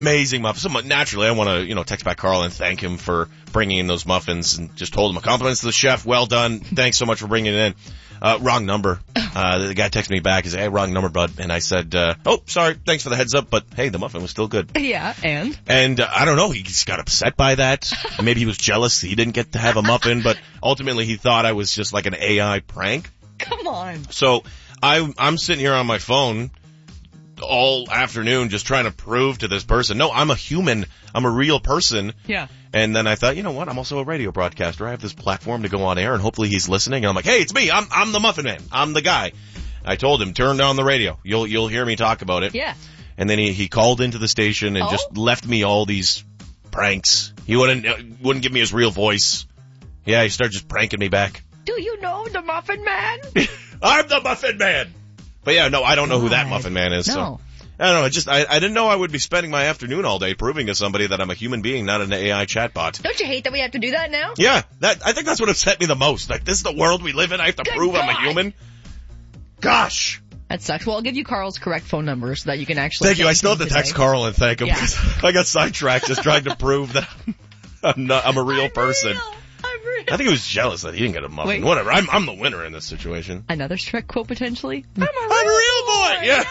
Amazing muffins. So naturally, I want to, text back Carl and thank him for bringing in those muffins and just told him a compliments to the chef. Well done. Thanks so much for bringing it in. Wrong number. The guy texted me back and said, hey, wrong number, bud. And I said, oh, sorry. Thanks for the heads up. But hey, the muffin was still good. Yeah. And I don't know. He just got upset by that. Maybe he was jealous he didn't get to have a muffin, but ultimately he thought I was just like an AI prank. Come on. So I'm sitting here on my phone all afternoon just trying to prove to this person, no, I'm a human. I'm a real person. Yeah. And then I thought, you know what? I'm also a radio broadcaster. I have this platform to go on air, and hopefully he's listening. And I'm like, hey, it's me. I'm the Muffin Man. I'm the guy. I told him, turn down the radio. You'll hear me talk about it. Yeah. And then he called into the station and just left me all these pranks. He wouldn't give me his real voice. Yeah, he started just pranking me back. Do you know the Muffin Man? I'm the Muffin Man. But yeah, no, I don't know who that Muffin Man is. No. So I don't know. I didn't know I would be spending my afternoon all day proving to somebody that I'm a human being, not an AI chatbot. Don't you hate that we have to do that now? Yeah, I think that's what upset me the most. Like, this is the world we live in. I have to prove I'm a human. Gosh. That sucks. Well, I'll give you Carl's correct phone number so that you can actually. Thank you. I still have to text Carl and thank him because I got sidetracked just trying to prove that I'm a real person. I'm real. I think he was jealous that he didn't get a muffin. Wait. Whatever. I'm the winner in this situation. Another Shrek quote potentially. I'm a real boy. Yeah.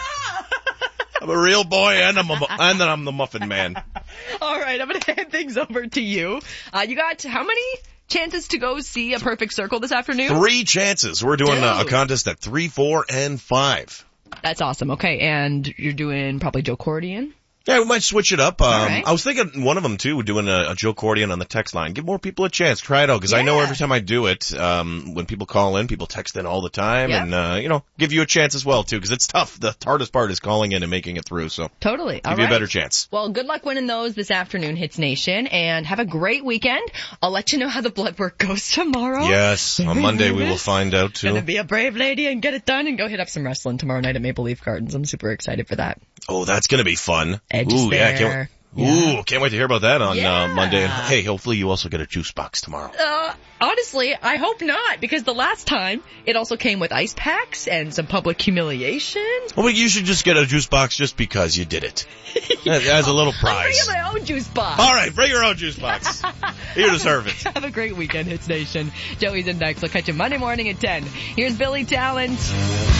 I'm a real boy and then I'm the Muffin Man. All right, I'm going to hand things over to you. You got how many chances to go see A Perfect Circle this afternoon? 3 chances. We're doing a contest at 3, 4, and 5. That's awesome. Okay, and you're doing probably Joe Cordian? Yeah, we might switch it up. Right. I was thinking one of them, too, doing a Joe Cordian on the text line. Give more people a chance. Try it out, because I know every time I do it, when people call in, people text in all the time, and, give you a chance as well, too, because it's tough. The hardest part is calling in and making it through, so. Totally. Give you a better chance. Well, good luck winning those this afternoon, Hits Nation, and have a great weekend. I'll let you know how the blood work goes tomorrow. Yes, on Monday we will find out, too. Gonna be a brave lady and get it done and go hit up some wrestling tomorrow night at Maple Leaf Gardens. I'm super excited for that. Oh, that's gonna be fun. Edge is there. Can't wait to hear about that on Monday. And hey, hopefully you also get a juice box tomorrow. Honestly, I hope not, because the last time it also came with ice packs and some public humiliation. Well, you should just get a juice box just because you did it. As a little prize. I'll bring my own juice box. All right, bring your own juice box. You deserve it. Have a great weekend, Hits Nation. Joey's in next. I'll catch you Monday morning at 10. Here's Billy Talent.